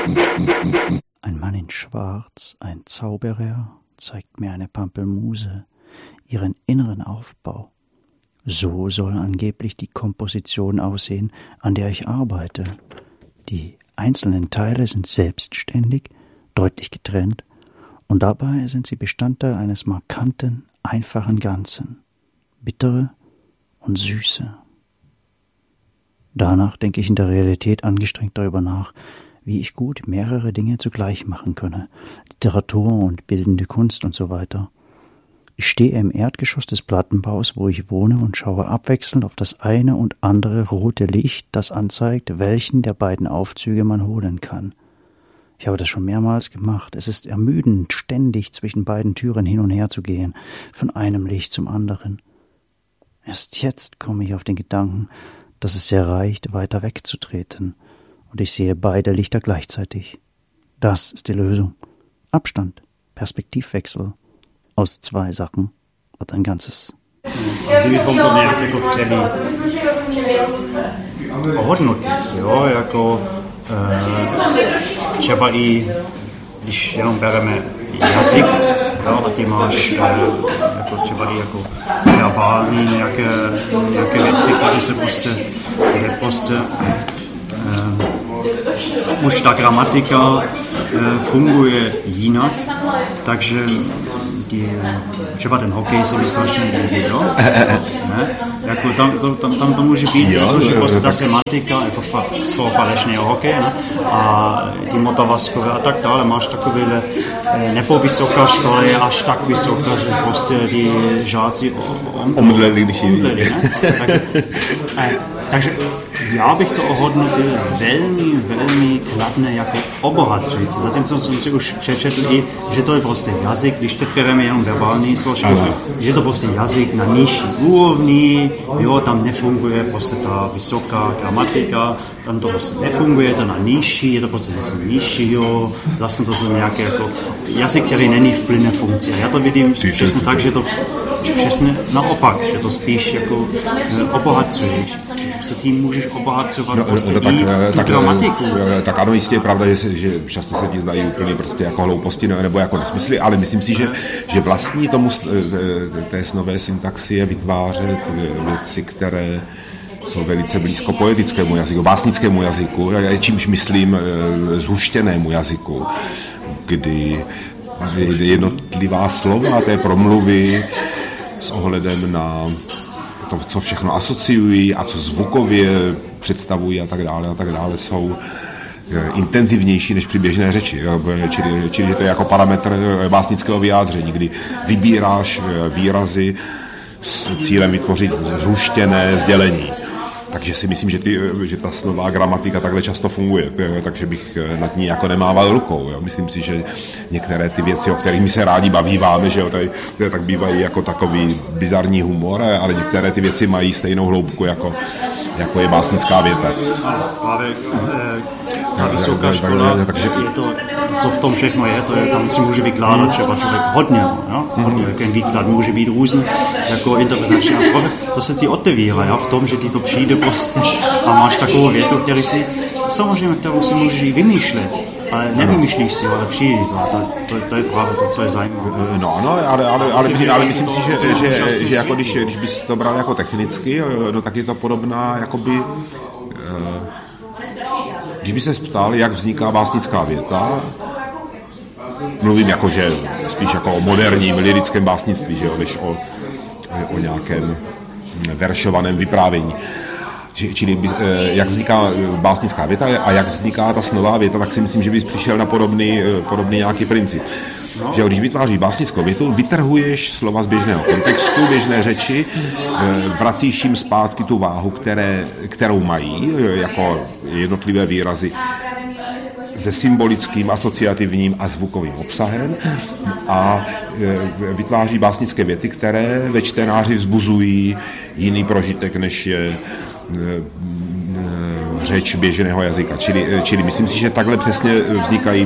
Ein Mann in Schwarz, ein Zauberer, zeigt mir eine Pampelmuse, ihren inneren Aufbau. So soll angeblich die Komposition aussehen, an der ich arbeite. Die einzelnen Teile sind selbstständig, deutlich getrennt, und dabei sind sie Bestandteil eines markanten, einfachen Ganzen. Bittere und Süße. Danach denke ich in der Realität angestrengt darüber nach, wie ich gut mehrere Dinge zugleich machen könne, Literatur und bildende Kunst und so weiter. Ich stehe im Erdgeschoss des Plattenbaus, wo ich wohne, und schaue abwechselnd auf das eine und andere rote Licht, das anzeigt, welchen der beiden Aufzüge man holen kann. Ich habe das schon mehrmals gemacht. Es ist ermüdend, ständig zwischen beiden Türen hin und her zu gehen, von einem Licht zum anderen. Erst jetzt komme ich auf den Gedanken, dass es sehr reicht, weiter wegzutreten, und ich sehe beide Lichter gleichzeitig. Das ist die Lösung. Abstand, Perspektivwechsel. Aus zwei Sachen wird ein Ganzes. Kdyby vám to nějak jako chtěli ohodnotit, jo, jako třeba i když jenom bereme jazyk, jo, a ty máš jako třeba i jako verbální nějaké věci, kde prostě už ta gramatika funguje jinak, takže třeba ten hokej se mi strašně líbí, jo? Ne? Jako tam to může být, protože prostě ta semantika, jako slovo falešného hokeje, ne? A ty motavaskové a tak dále, máš takovýhle, nebo vysoká škola je až tak vysoká, že prostě ty žáci omdleli, ne? Takže já bych to ohodnotil velmi kladné jako obohacující. Zatímco jsem si už přečetl i, že to je prostě jazyk, když teď bereme jenom verbální složku, že to prostě jazyk na nižší úrovni, jo, tam nefunguje prostě ta vysoká gramatika, tam to prostě nefunguje, to na nižší, je to prostě něco nižšího, vlastně to jsou nějaké jako jazyk, který není v plné funkci. Já to vidím přesně tak, že to přesně naopak, že to spíš jako obohacuješ. Se tím můžeš obohacovat tu gramatiku. Tak ano, jistě je pravda, že často se ti zdají úplně prostě jako hlouposti nebo jako nesmysly, ale myslím si, že vlastní tomu té snové syntaxie vytvářet věci, které jsou velice blízko poetickému jazyku, básnickému jazyku, čímž myslím zhuštěnému jazyku, kdy jednotlivá slova té promluvy s ohledem na to, co všechno asociují a co zvukově představují a tak dále, jsou intenzivnější než při běžné řeči. Čili to je jako parametr básnického vyjádření, kdy vybíráš výrazy s cílem vytvořit zhuštěné sdělení. Takže si myslím, že ta snová gramatika takhle často funguje, takže bych nad ní jako nemával rukou. Jo. Myslím si, že některé ty věci, o kterých my se rádi bavíváme, že jo, tady tak bývají jako takový bizarní humor, ale některé ty věci mají stejnou hloubku, jako je básnická věta. Ta vysoká škola, je to, co v tom všechno je, to je, tam si může vykládat třeba člověk hodně, jo? Hodně, ten výklad může být různý, jako interpretační a to se ti otevírá, jo? V tom, že ti to přijde prostě a máš takovou větu, kterou si můžeš i vymýšlet, ale nevymýšlíš si, ale přijde to je právě to, co je zajímavé. No ano, ale myslím si, že jako když bys to bral jako technicky, no tak je to podobná, jakoby když by se ptal, jak vzniká básnická věta, mluvím jakože spíš jako o moderním lirickém básnictví, že jo, než o nějakém veršovaném vyprávění. Čili jak vzniká básnická věta a jak vzniká ta snová věta, tak si myslím, že bys přišel na podobný nějaký princip. Že když vytváříš básnickou větu, vytrhuješ slova z běžného kontextu, běžné řeči, vracíš jim zpátky tu váhu, kterou mají, jako jednotlivé výrazy se symbolickým, asociativním a zvukovým obsahem a vytváří básnické věty, které ve čtenáři vzbuzují jiný prožitek, než je řeč běžného jazyka. Čili myslím si, že takhle přesně vznikají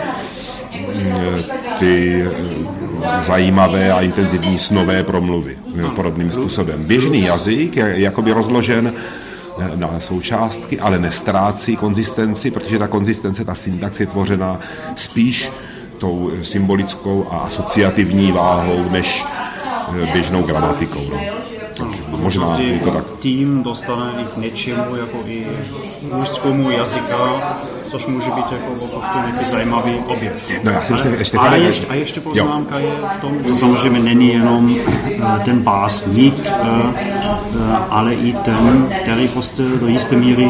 ty zajímavé a intenzivní snové promluvy podobným způsobem. Běžný jazyk je jakoby rozložen na součástky, ale nestrácí konzistenci, protože ta konzistence, ta syntax je tvořena spíš tou symbolickou a asociativní váhou než běžnou gramatikou. No. Možná je to tak. Tím dostane i k něčemu, jako i úzkému jazyka, což může být jako nějaký zajímavý objekt. No, já jsem a ještě poznámka je v tom, že samozřejmě není jenom ten básník, ale i ten, který prostě do jisté míry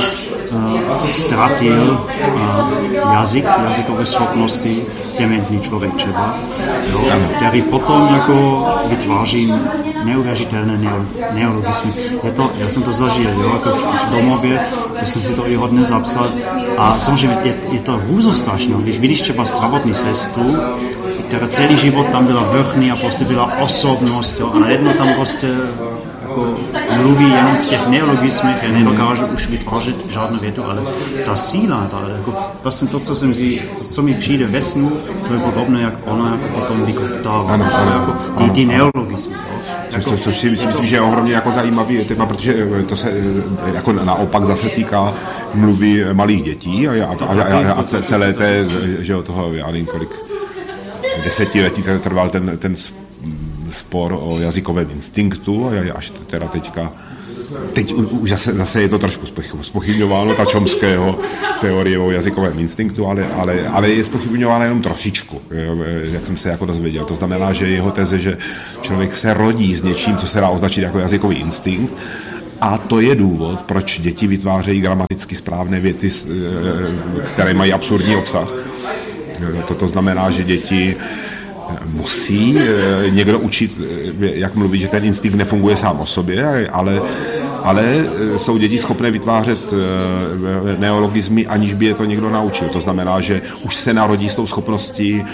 ztratil jazykové schopnosti, dementní člověk třeba, jo, který potom jako vytváří neuvěřitelné neologismy. Já jsem to zažil, jo, jako v domově, když jsem si to i hodně zapsal a samozřejmě je to hrůzostrašné, když vidíš třeba zdravotní sestru, která celý život tam byla vrchní a prostě byla osobnost, jo, a najednou tam prostě jako mluví jenom v těch neologismech a nedokáže už vytvářet žádnou větu, ale ta síla, jako vlastně to, co mi přijde ve snu, to je podobné, jak ona jako potom vykoptává, jako ty neologismy. Což si myslím, že je ohromně jako zajímavý téma, protože to se jako naopak zase týká mluvy malých dětí a celé té, že od toho, já nevím kolik, desetiletí trval ten spor o jazykovém instinktu, až teda teď už zase je to trošku zpochybňováno, ta Chomskyho teorie o jazykovém instinktu, ale je zpochybňována jenom trošičku, jak jsem se jako dozvěděl. To znamená, že jeho teze, že člověk se rodí s něčím, co se dá označit jako jazykový instinkt, a to je důvod, proč děti vytvářejí gramaticky správné věty, které mají absurdní obsah. To znamená, že děti musí někdo učit, jak mluvit, že ten instinkt nefunguje sám o sobě, ale jsou děti schopné vytvářet neologismy, aniž by je to někdo naučil. To znamená, že už se narodí s tou schopností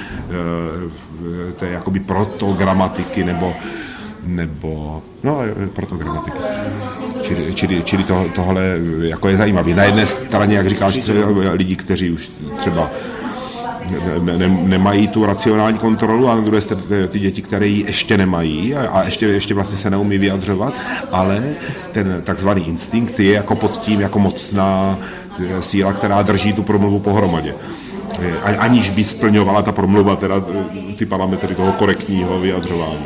té jakoby protogramatiky nebo protogramatiky. Čili tohle jako je zajímavé. Na jedné straně, jak říkáš, lidi, kteří už třeba nemají tu racionální kontrolu, a na druhé straně ty děti, které ji ještě nemají a ještě vlastně se neumí vyjadřovat, ale ten takzvaný instinkt je jako pod tím jako mocná síla, která drží tu promluvu pohromadě. Aniž by splňovala ta promluva teda ty parametry toho korektního vyjadřování.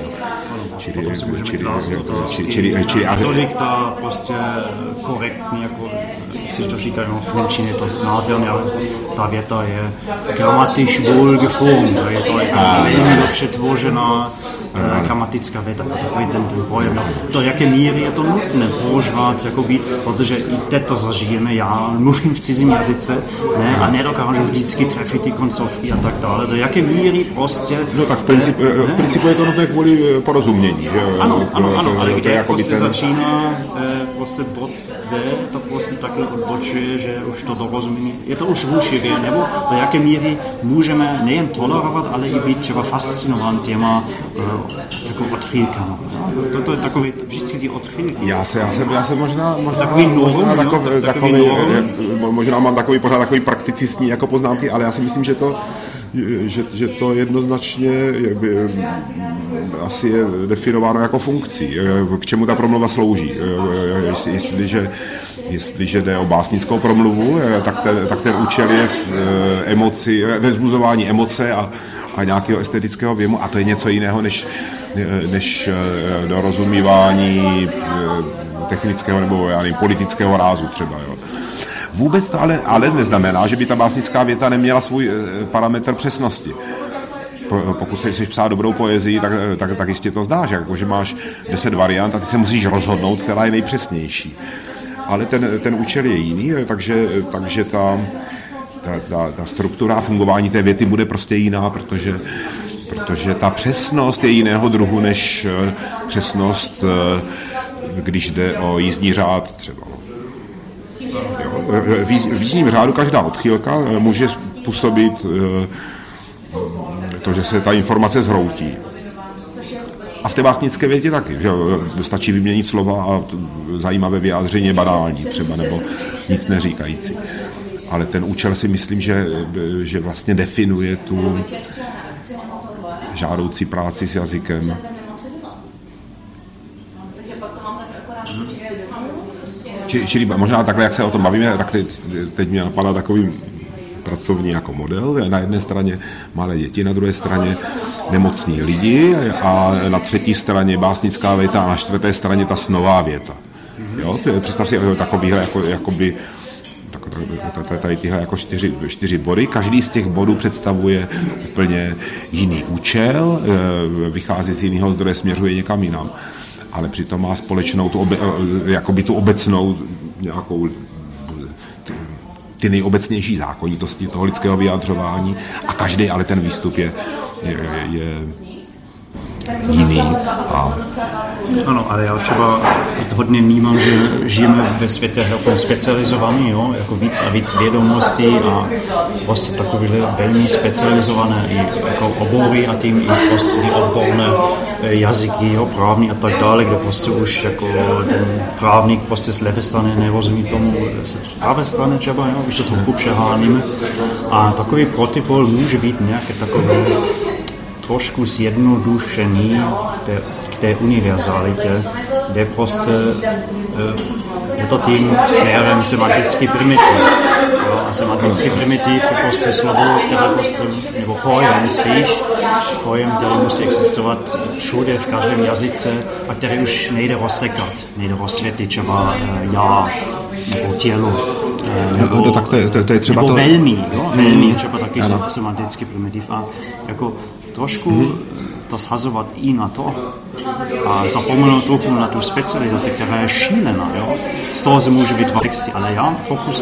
A tolik ta prostě korektní, jako si to říkají, no, v němčině to nádherně, ale ta věta je gramatisch wohl geformt, je to velmi dobře tvořená gramatická věta, takový ten pojem. Do jaké míry je to nutné používat, protože i teď to zažijeme, já mluvím v cizím jazyce, ne, a nedokážu vždycky trefit ty koncovky a tak dále. Do jaké míry prostě... No tak v principu je to nutné kvůli porozumění. Ano, ale kde jako prostě začíná prostě bod D, to prostě takhle odbočuje, že už to dorozumění, je to už rušivě, nebo do jaké míry můžeme nejen tolerovat, ale i být třeba fascinován těma jako odchýlkama. To je takový, vždycky ty odchýlky. Já se možná takový novum, možná mám pořád takový prakticistní jako poznámky, ale já si myslím, že to jednoznačně asi je definováno jako funkcí, k čemu ta promluva slouží. Jestliže jde o básnickou promluvu, tak ten účel je ve vzbuzování emoce a nějakého estetického věmu, a to je něco jiného než dorozumívání technického nebo politického rázu třeba. Jo. Vůbec to ale neznamená, že by ta básnická věta neměla svůj parametr přesnosti. Pokud chceš psát dobrou poezii, tak jistě to zdáš, jako že máš 10 variant a ty se musíš rozhodnout, která je nejpřesnější. Ale ten účel je jiný, takže ta struktura a fungování té věty bude prostě jiná, protože ta přesnost je jiného druhu než přesnost, když jde o jízdní řád třeba. V jízdním řádu každá odchýlka může způsobit to, že se ta informace zhroutí. A v té básnické větě taky, že stačí vyměnit slova a zajímavé vyjádření banální třeba, nebo nic neříkající. Ale ten účel si myslím, že vlastně definuje tu žádoucí práci s jazykem. Čili možná takhle, jak se o tom bavíme, tak teď mě napadá takový pracovní jako model. Na jedné straně malé děti, na druhé straně nemocní lidi a na třetí straně básnická věta a na čtvrté straně ta snová věta. Jo? Představ si takovýhle jakoby tady tyhle jako 4 body. Každý z těch bodů představuje úplně jiný účel, vychází z jiného zdroje, směřuje někam jinam. Ale přitom má společnou tu obecnou nějakou ty nejobecnější zákonitosti toho lidského vyjadřování a každý ale ten výstup je jiný. Ano, ale já třeba hodně vnímám, že žijeme ve světě jako specializovaný, jo? Jako víc a víc vědomostí a prostě takovýhle velmi specializované i jako obory a tím i prostě odborné jazyky, jo, právní a tak dále, kde prostě už jako ten právník prostě z levé strany nerozumí tomu z pravé strany třeba, jo? Když to trochu přeháníme. A takový protipol může být nějaké takové trošku zjednodušení k té univerzalitě, kde prostě je to tím směrem semantický primitiv. A semantický primitiv je prostě slovo, které prostě, nebo pojem spíš, pojem, který musí existovat všude, v každém jazyce a který už nejde rozsekat, nejde rozsvětlit třeba já nebo tělo. Nebo, tak to je třeba nebo velmi, jo? Velmi je třeba taky semantický primitiv a jako trošku to shazovat i na to a zapomenout trochu na tu specializaci, která je šílená. Jo? Z toho se může vytvářet texty, ale já trochu